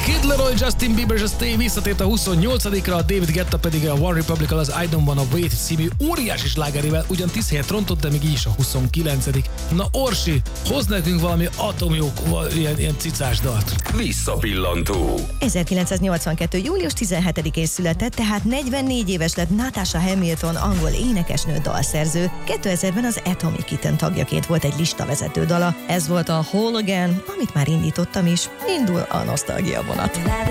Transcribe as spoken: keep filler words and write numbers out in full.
Kid Laroi, Justin Bieber és a Stay visszatért a huszonnyolcadikra, a David Guetta pedig a One Republic-kal az I Don't Wanna Wait című óriási slágerével ugyan tíz helyet rontott, de még így is a huszonkilencedik Na Orsi, hoz nekünk valami atomjó, ilyen, ilyen cicás dalt. Visszapillantó. ezerkilencszáznyolcvankettő július tizenhetedikén született, tehát negyvennégy éves lett Natasha Hamilton, angol énekesnő, dalszerző. kétezerben az Atomic Kitten tagjaként volt egy listavezető dala. Ez volt a Whole Again, amit már indítottam is. Indul a nosztalgia vonat.